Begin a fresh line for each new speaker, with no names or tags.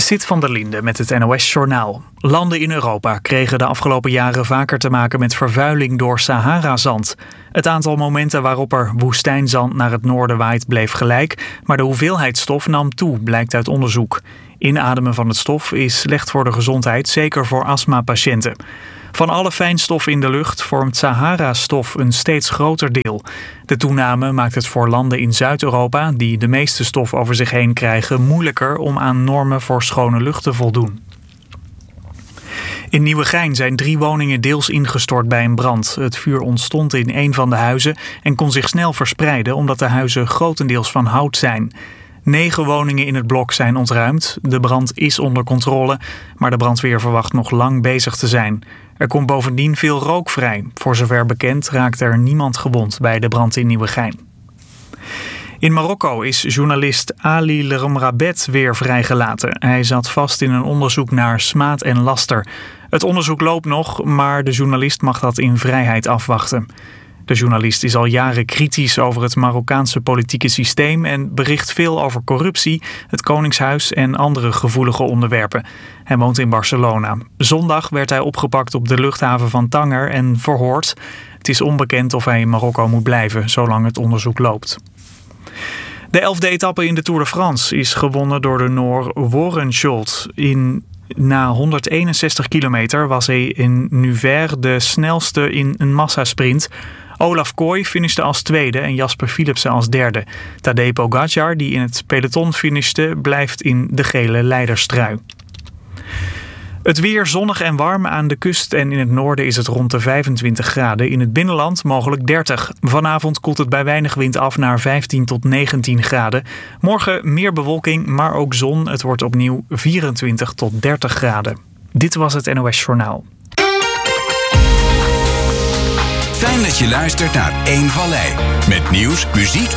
Sit van der Linde met het NOS-journaal. Landen in Europa kregen de afgelopen jaren vaker te maken met vervuiling door Sahara-zand. Het aantal momenten waarop er woestijnzand naar het noorden waait bleef gelijk, maar de hoeveelheid stof nam toe, blijkt uit onderzoek. Inademen van het stof is slecht voor de gezondheid, zeker voor astmapatiënten. Van alle fijnstoffen in de lucht vormt Sahara-stof een steeds groter deel. De toename maakt het voor landen in Zuid-Europa, die de meeste stof over zich heen krijgen, moeilijker om aan normen voor schone lucht te voldoen. In Nieuwegein zijn 3 woningen deels ingestort bij een brand. Het vuur ontstond in een van de huizen en kon zich snel verspreiden omdat de huizen grotendeels van hout zijn. 9 woningen in het blok zijn ontruimd. De brand is onder controle, maar de brandweer verwacht nog lang bezig te zijn. Er komt bovendien veel rook vrij. Voor zover bekend raakt er niemand gewond bij de brand in Nieuwegein. In Marokko is journalist Ali Lermrabet weer vrijgelaten. Hij zat vast in een onderzoek naar smaad en laster. Het onderzoek loopt nog, maar de journalist mag dat in vrijheid afwachten. De journalist is al jaren kritisch over het Marokkaanse politieke systeem en bericht veel over corruptie, het Koningshuis en andere gevoelige onderwerpen. Hij woont in Barcelona. Zondag werd hij opgepakt op de luchthaven van Tanger en verhoord. Het is onbekend of hij in Marokko moet blijven, zolang het onderzoek loopt. De 11e etappe in de Tour de France is gewonnen door de Noor Warren Schult. Na 161 kilometer was hij in Nevers de snelste in een massasprint. Olaf Kooi finishte als tweede en Jasper Philipsen als derde. Tadej Pogacar, die in het peloton finishte, blijft in de gele leiderstrui. Het weer zonnig en warm aan de kust en in het noorden is het rond de 25 graden. In het binnenland mogelijk 30. Vanavond koelt het bij weinig wind af naar 15 tot 19 graden. Morgen meer bewolking, maar ook zon. Het wordt opnieuw 24 tot 30 graden. Dit was het NOS Journaal.
Fijn dat je luistert naar Eén Vallei. Met nieuws, muziek